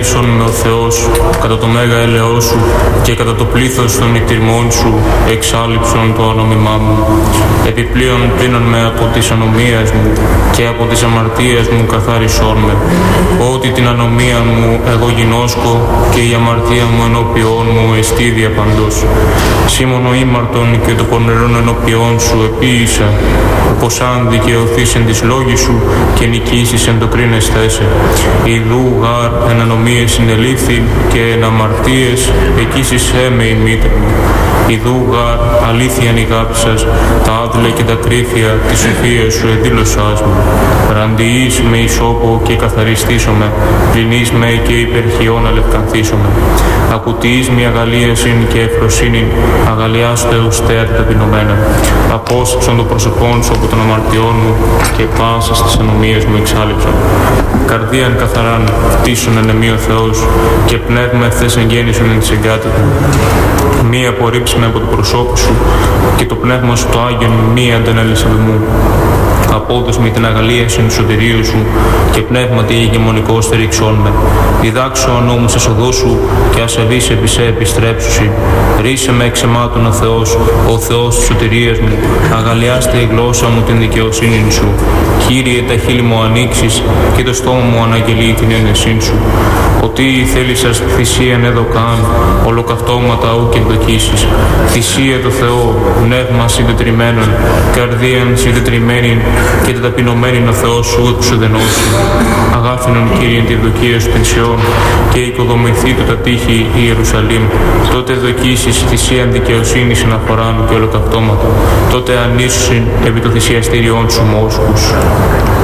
ελέησον με ο Θεός κατά το μέγα έλεος σου και κατά το πλήθος των νηκτηρμών σου εξάλειψον το ανομιμά μου. Επιπλέον πλύνον με από τις ανομίας μου και από τις αμαρτίες μου καθάρισόν με. Ότι την ανομία μου εγώ γινώσκω και η αμαρτία μου ενώπιόν μου εστίδια παντός. Σήμωνο ήμαρτον και το πονερόν ενώπιόν σου επίησα, όπως αν δικαιωθείς εν της λόγης σου και νικήσεις εν το κρίνεστέσαι. Ιδού γάρ εν ανομίες συνελήφθη και εν αμαρτίες εκείσισέ με η μήτρα μου. Ιδού γάρ αλήθειαν η αγάπη σας, τα άδλα και τα κρύφια της σοφίας σου εδήλωσάς μου. Ραντιείς με ισόπο και καθαριστήσομαι, πληνείς με και υπερχιών αλευκανθήσομαι. Ακουτείς μια αγαλίασιν και ευφροσύνην, αγαλιάστε ους τέατα ταπεινωμένα. Απόσταψον το πρόσωπόν σου από των αμαρτιών μου και πάσα στις ανομίες μου εξάλειψον. Καρδίαν καθαράν κτίσον εν εμεί ο Θεός και πνεύμα ευθές εγγέννησον εν της εγκάτοικου. Μη απορρίψει με από το προσώπου σου και το πνεύμα σου το Άγιον μη αντανέλησε μου. Απόδοσμη την αγαλίαση του σωτηρίου σου και πνεύματι ηγεμονικό στηρίξόν με. Διδάξω ο νόμος εσοδό σου και ασεβείς επί σε επιστρέψουσι. Ρίσε με εξαιμάτων ο Θεός της σωτηρίας μου. Αγαλιάστε η γλώσσα μου την δικαιοσύνη σου. Κύριε, τα χείλη μου ανοίξεις και το στόμα μου αναγγελεί την ένεσή σου. Ότι θέλει σας θυσίαν εδωκάν, ολοκαυτώματα ου και εκδοκίσεις. Θυσία το Θεό, πνεύμα συντετριμένων, καρδίαν συντετριμένην και τα ταπεινωμένην ο Θεός σου εξουδενώσει. Αγάφηνον Κύριε τη ευδοκία σου την Σιών και οικοδομηθεί του τα τείχη η Ιερουσαλήμ. Τότε ευδοκίσεις θυσίαν δικαιοσύνης αναφοράν και ολοκαυτώματα. Τότε ανήσουσιν επί το θυσιαστήριόν σου μόσχους.